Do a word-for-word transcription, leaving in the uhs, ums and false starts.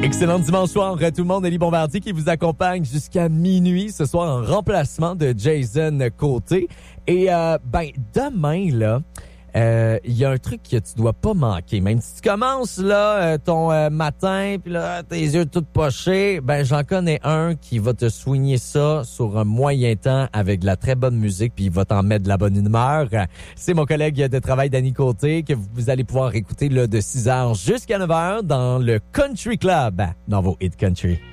Excellent dimanche soir, tout le monde. Élie Bombardier qui vous accompagne jusqu'à minuit ce soir en remplacement de Jason Côté. Et euh, ben demain, là, il euh, y a un truc que tu dois pas manquer. Même si tu commences là euh, ton euh, matin, puis là tes yeux tout pochés, ben j'en connais un qui va te soigner ça sur un moyen temps avec de la très bonne musique, puis il va t'en mettre de la bonne humeur. C'est mon collègue de travail Danny Côté que vous allez pouvoir écouter là de six heures jusqu'à neuf heures dans le Country Club dans vos hits country.